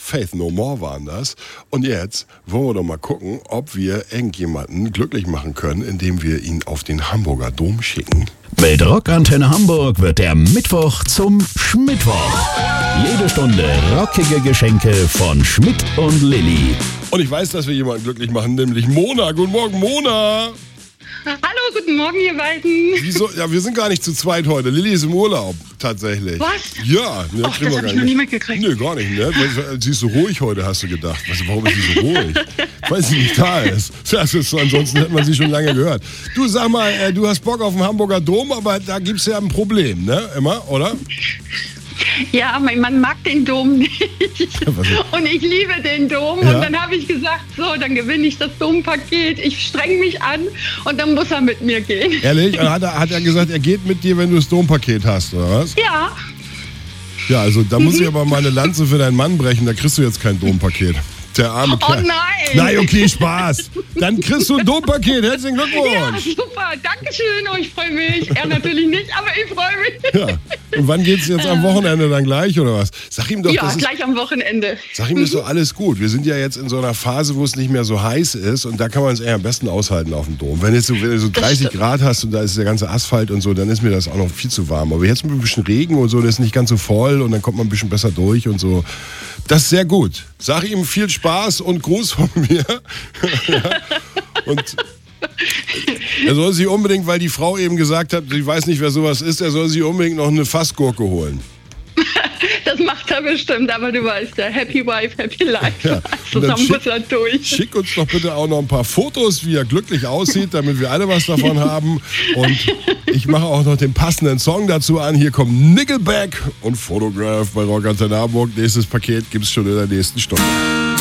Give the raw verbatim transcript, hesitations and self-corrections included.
Faith No More waren das. Und jetzt wollen wir doch mal gucken, ob wir irgendjemanden glücklich machen können, indem wir ihn auf den Hamburger Dom schicken. Mit Rockantenne Hamburg wird der Mittwoch zum Schmittwoch. Jede Stunde rockige Geschenke von Schmidt und Lilly. Und ich weiß, dass wir jemanden glücklich machen, nämlich Mona. Guten Morgen, Mona. Hallo, guten Morgen, ihr beiden. Wieso? Ja, wir sind gar nicht zu zweit heute. Lilly ist im Urlaub, tatsächlich. Was? Ja. Ne, Och, das habe ich noch nie mitgekriegt. Nö, gar nicht. Ne? Sie ist so ruhig heute, hast du gedacht. Was, warum ist sie so ruhig? Weil sie nicht da ist. Das ist so, ansonsten hätte man sie schon lange gehört. Du, sag mal, äh, du hast Bock auf den Hamburger Dom, aber da gibt es ja ein Problem, ne? Immer, oder? Ja, mein Mann mag den Dom nicht. Und ich liebe den Dom. Ja. Und dann habe ich gesagt, so, dann gewinne ich das Dompaket. Ich streng mich an und dann muss er mit mir gehen. Ehrlich? Hat er, hat er gesagt, er geht mit dir, wenn du das Dompaket hast, oder was? Ja. Ja, also da muss ich aber mal eine Lanze für deinen Mann brechen. Da kriegst du jetzt kein Dompaket. Der arme Oh Kerl. nein. Nein, okay, Spaß. Dann kriegst du ein Dompaket. Herzlichen Ja, Glückwunsch. super. Dankeschön. Oh, ich freue mich. Er natürlich nicht, aber ich freue mich. Ja. Und wann geht's jetzt am Wochenende dann gleich, oder was? Sag ihm doch, Ja, das ist, gleich am Wochenende. sag ihm, ist doch alles gut. Wir sind ja jetzt in so einer Phase, wo es nicht mehr so heiß ist und da kann man es eher am besten aushalten auf dem Dom. Wenn, jetzt so, wenn du so dreißig Grad hast und da ist der ganze Asphalt und so, dann ist mir das auch noch viel zu warm. Aber jetzt mit ein bisschen Regen und so, das ist nicht ganz so voll und dann kommt man ein bisschen besser durch und so. Das ist sehr gut. Sag ihm viel Spaß und Gruß von mir. Ja. Und er soll sich unbedingt, weil die Frau eben gesagt hat, sie weiß nicht, wer sowas ist, er soll sich unbedingt noch eine Fassgurke holen. Das macht er bestimmt, aber du weißt ja, Happy Wife, Happy Life. Ja. Zusammen schick, muss er durch. Schick uns doch bitte auch noch ein paar Fotos, wie er glücklich aussieht, damit wir alle was davon haben. Und ich mache auch noch den passenden Song dazu an. Hier kommt Nickelback und Photograph bei Rockantenne Hamburg. Nächstes Paket gibt es schon in der nächsten Stunde.